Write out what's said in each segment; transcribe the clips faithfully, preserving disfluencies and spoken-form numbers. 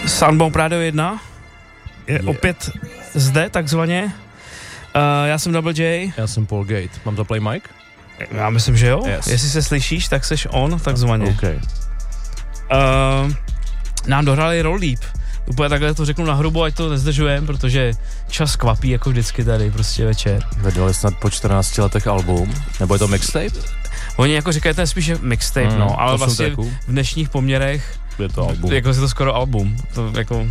Soundbound Radio jedna je yeah. opět zde takzvaně. Uh, já jsem Double J. Já jsem Paul Gate. Mám to play mic? Já myslím, že jo. Yes. Jestli se slyšíš, tak seš on, takzvaně. Okay. Uh, nám dohráli Roll Deep. Úplně takhle to řeknu na hrubo, ať to nezdržujem, protože čas kvapí jako vždycky tady prostě večer. Vydali snad po čtrnácti letech album, nebo je to mixtape? Oni jako říkají, to je spíš mixtape, mm, no, ale vlastně tracků. v dnešních poměrech je to album. Jako je to skoro album. To jako...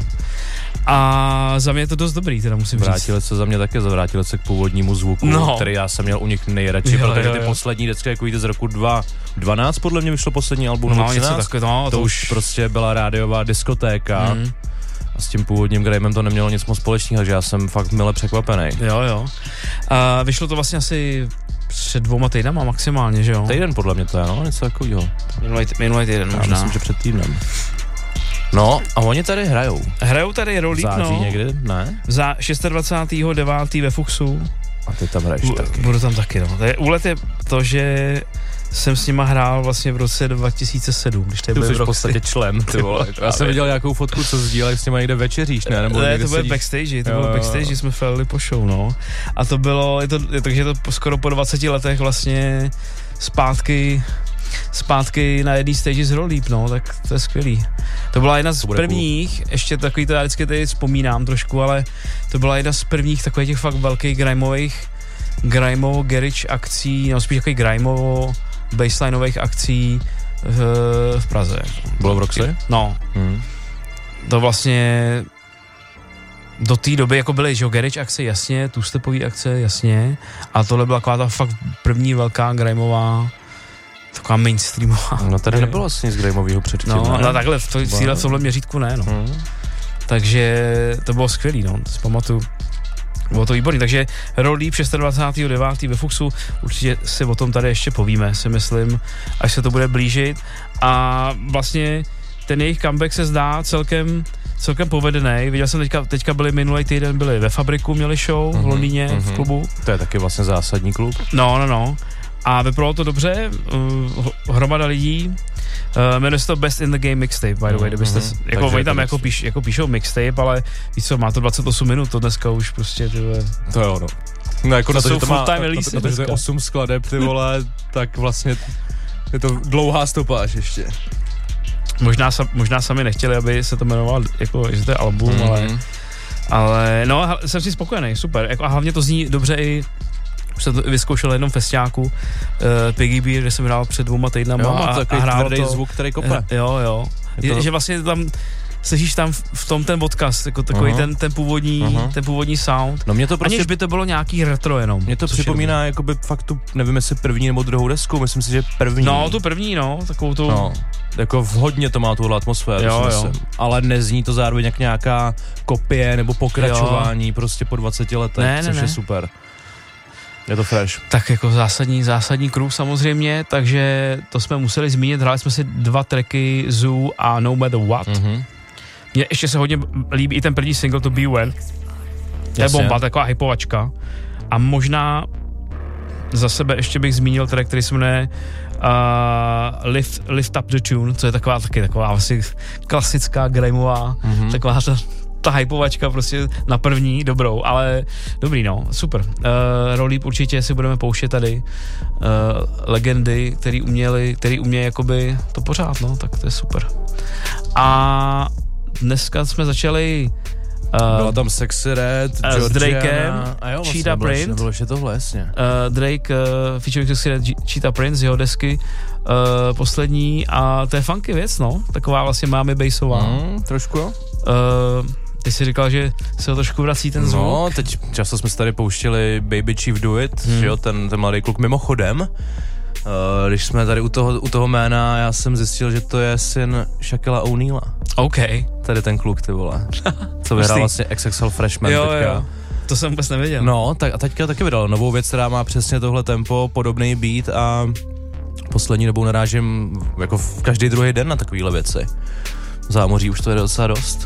A za mě je to dost dobrý, teda musím vrátili říct. Vrátili se za mě také, zavrátili se k původnímu zvuku, no. který já jsem měl u nich nejradši, jo, protože jo, jo. ty poslední desky, jako jde z roku dva tisíce dvanáct, podle mě vyšlo poslední album, no, něco takové, no, to, to už prostě byla rádiová diskotéka. Mm. A s tím původním grimem to nemělo nic moc společného, takže já jsem fakt mile překvapený. Jo, jo. A vyšlo to vlastně asi před dvouma týdnama maximálně, že jo? Týden podle mě to je, no, něco takového. Minulý, minulý týden možná. Já myslím, že před týdnem. No, a oni tady hrajou. Hrajou tady Roll Deep, no. Září někdy, ne? Za dvacátého šestého devátého ve Fuxu. A ty tam hraješ Bu- taky. Budu tam taky, no. Úlet je to, že jsem s nima hrál vlastně v roce dva tisíce sedm, když to byl v v podstatě člen, ty vole. Já jsem viděl nějakou fotku, co sdíleli, s nima někde večeříš, ne? Nebo ne, to bylo backstage, to jo, bylo backstage, jo. Jsme felili po show, no. A to bylo, je to, je, takže je to skoro po dvaceti letech vlastně zpátky, zpátky na jedný stage z Roll Deep, no, tak to je skvělý. To byla jedna z prvních, cool. Ještě takový to, já vždycky tady vzpomínám trošku, ale to byla jedna z prvních takových těch fakt velkých grimeových, grimeovo garage akcí, no spíš takových grimeovo baselineových akcí v, v Praze. Bylo v Roxy? No. Hmm. To vlastně do té doby jako byly, že jo, garage akce, jasně, two-stepový akce, jasně, a tohle byla taková ta fakt první velká grimeová, taková mainstreamová. No tady nebylo vlastně nic grimeového předtím. No, no takhle, v, to, v tomhle měřítku ne, no. Hmm. Takže to bylo skvělý, no, to si pamatuju. Bylo to výborný, takže Roll Deep dvacátého šestého devátého ve Fuxu, určitě si o tom tady ještě povíme, si myslím, až se to bude blížit. A vlastně ten jejich comeback se zdá celkem, celkem povedený. Viděl jsem teďka, teďka byli minulý týden, byli ve Fabriku, měli show mm-hmm, v Londýně, mm-hmm. v klubu. To je taky vlastně zásadní klub. No, no, no. A vypadalo to dobře, uh, hromada lidí, uh, jmenuje se to Best in the Game Mixtape, by the way, kdybyste, mm-hmm. jako oni tam jako, píš, jako píšou mixtape, ale víš co, má to dvacet osm minut, to dneska už prostě, ty vole. To jo, no. No jako to na to, jsou že to má, full-time release, na to, že to je osm skladeb, ty vole, tak vlastně je to dlouhá stopáž ještě. Možná, možná sami nechtěli, aby se to jmenovalo, jako, že to je album, mm-hmm. ale, ale no, jsem si spokojený, super, jako, a hlavně to zní dobře i. Už jsem to vyzkoušel na jednom festiáku uh, Piggy Beer, kde jsem hrál před dvěma týdnama jo, a, a hrál to. Zvuk, který kope. Jo, jo. Je to... Že vlastně tam slyšíš tam v tom ten odkaz, jako takový uh-huh. ten, ten, původní, uh-huh. ten původní sound. No mě to prostě... Aniž by to bylo nějaký retro jenom. Mě to připomíná jakoby fakt tu, nevím jestli první nebo druhou desku, myslím si, že první. No, tu první, no, takovou tu... No. Jako hodně to má tuhle atmosféru, jo, jo. ale nezní to zároveň jak nějaká kopie nebo pokračování jo. prostě po dvaceti letech, ne, což ne, je ne. super. Je to fresh. Tak jako zásadní, zásadní kruh samozřejmě, takže to jsme museli zmínit, hráli jsme si dva tracky Zoo a No Matter What. Mm-hmm. Mně ještě se hodně líbí i ten první single, to Beware. To je bomba, taková hypovačka. A možná za sebe ještě bych zmínil track, který se jmenuje uh, Lift, Lift Up the Tune, co je taková taky taková asi klasická grimeová, mm-hmm. taková ta ta hypovačka prostě na první, dobrou, ale dobrý, no, super. Uh, Roll Deep určitě si budeme pouštět tady uh, legendy, který uměli, který umějí jakoby to pořád, no, tak to je super. A dneska jsme začali uh, byla tam Sexy Red, uh, s Drakem, vlastně Cheetah Print. Nebylo ještě tohle, jasně. Uh, Drake uh, featuring Sexy Red, Cheetah Print z jeho desky uh, poslední a to je funky věc, no, taková vlastně máme bassová. Mm, trošku jo. Uh, Ty jsi říkal, že se ho trošku vrací ten zvuk. No, teď často jsme se tady pouštěli Baby Chief Do It, hmm. že jo, ten, ten mladý kluk. Mimochodem, uh, když jsme tady u toho, u toho jména, já jsem zjistil, že to je syn Shaquilla O'Neala. OK. Tady ten kluk, ty vole. Co vyhrál vlastně X X L Freshman jo, teďka. Jo. To jsem vůbec nevěděl. No, tak a teďka taky vydal novou věc, která má přesně tohle tempo, podobný beat a poslední dobou narážím jako v každý druhý den na takovýhle věci. V zámoří už to je docela dost.